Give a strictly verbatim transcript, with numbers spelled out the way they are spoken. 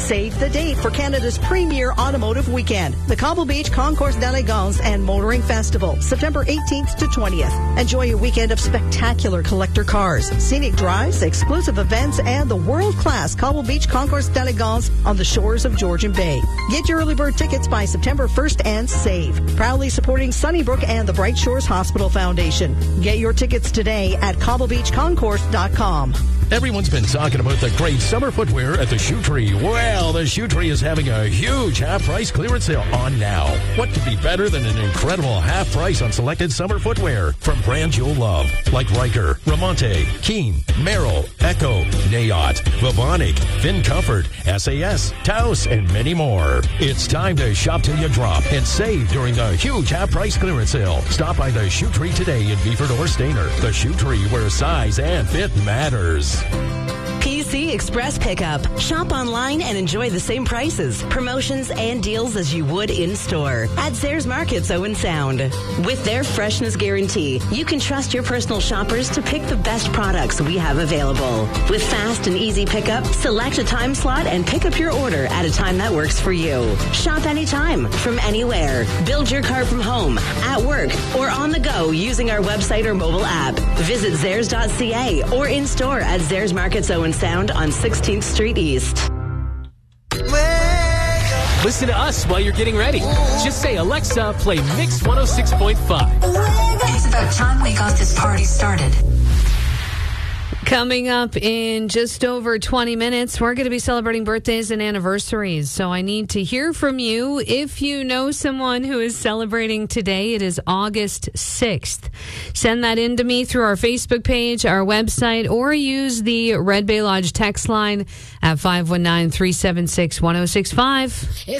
Save the date for Canada's premier automotive weekend, the Cobble Beach Concours d'Elegance and Motoring Festival, September eighteenth to twentieth. Enjoy a weekend of spectacular collector cars, scenic drives, exclusive events, and the world-class Cobble Beach Concours d'Elegance on the shores of Georgian Bay. Get your early bird tickets by September first and save. Proudly supporting Sunnybrook and the Bright Shores Hospital Foundation. Get your tickets today at cobble beach concourse dot com. Everyone's been talking about the great summer footwear at the Shoe Tree. Well, the Shoe Tree is having a huge half-price clearance sale on now. What could be better than an incredible half price on selected summer footwear from brands you'll love, like Riker, Ramonte, Keen, Merrill, Echo, Nayot, Vivonic, Finn Comfort, S A S, Taos, and many more. It's time to shop till you drop and save during the huge half-price clearance sale. Stop by the Shoe Tree today in Beeford or Stainer. The Shoe Tree, where size and fit matters. P C Express Pickup. Shop online and enjoy the same prices, promotions, and deals as you would in-store at Zayres Markets Owen Sound. With their freshness guarantee, you can trust your personal shoppers to pick the best products we have available. With fast and easy pickup, select a time slot and pick up your order at a time that works for you. Shop anytime, from anywhere. Build your car from home, at work, or on the go using our website or mobile app. Visit zayres dot c a or in-store at Zayres Markets Owen Sound on sixteenth Street East. Listen to us while you're getting ready. Just say, Alexa, play Mix one oh six point five. It's about time we got this party started. Coming up in just over twenty minutes, we're going to be celebrating birthdays and anniversaries. So I need to hear from you. If you know someone who is celebrating today, it is August sixth. Send that in to me through our Facebook page, our website, or use the Red Bay Lodge text line at five one nine, three seven six, one oh six five.